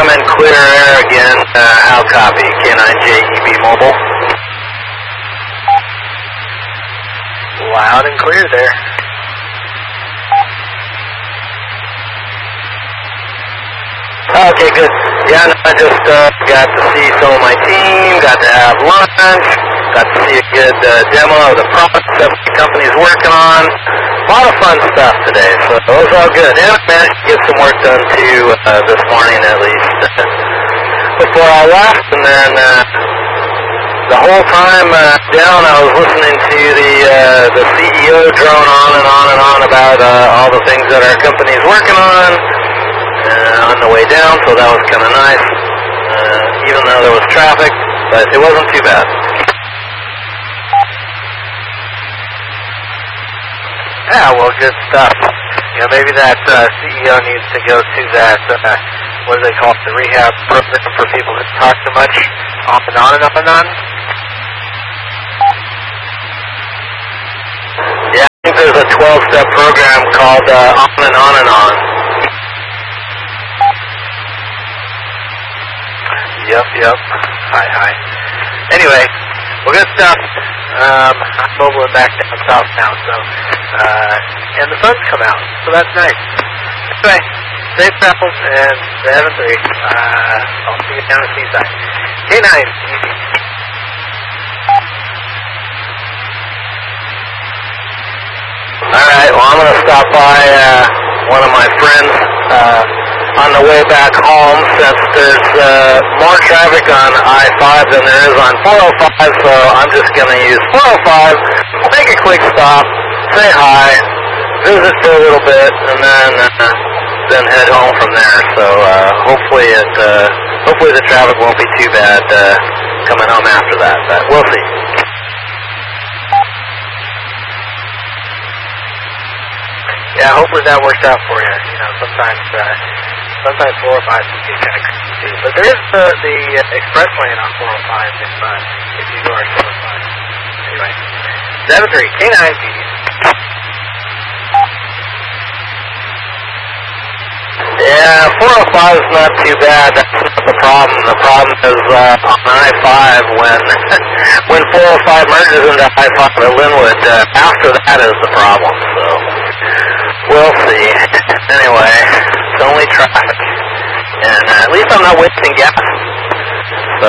I'm in clear air again. How copy? K9JEB Mobile. Loud and clear there. Okay, good. Yeah, no, I just got to see some of my team, got to have lunch, got to see a good demo of the products that the company's working on. A lot of fun stuff today, so it was all good. And I managed to get some work done too this morning at least before I left. And then the whole time down I was listening to the CEO drone on and on and on about all the things that our company's working on the way down, so that was kind of nice, even though there was traffic, but it wasn't too bad. Yeah, well, good stuff. Maybe that CEO needs to go to that, what do they call it, the rehab program for people who talk too much, off and on and up and on. Yeah, I think there's a 12-step program called On and On and On. Yep. Hi. Anyway, well, good stuff. I'm mobile and back down south now, so, and the sun's come out, so that's nice. Anyway, safe travels, and 7-3. I'll see you down at Seaside. K9, easy. Alright, well, I'm going to stop by one of my friends on the way back home, since there's more traffic on I-5 than there is on 405, so I'm just going to use 405, make a quick stop, say hi, visit for a little bit, and then head home from there. So hopefully the traffic won't be too bad coming home after that, but we'll see. Yeah, hopefully that works out for you. Sometimes 405 can get kind of crazy too. But there is the express lane on 405 if you are 405. Anyway, 7-3, K9, Yeah, 405 is not too bad. That's not the problem. The problem is on I-5 when 405 merges into I-5 at Linwood. After that is the problem. So we'll see. Anyway, it's only traffic, and at least I'm not wasting gas. So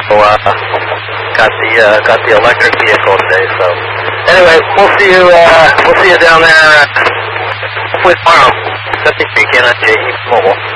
got the electric vehicle today. So anyway, we'll see you down there hopefully tomorrow. That's the weekend on JE Mobile.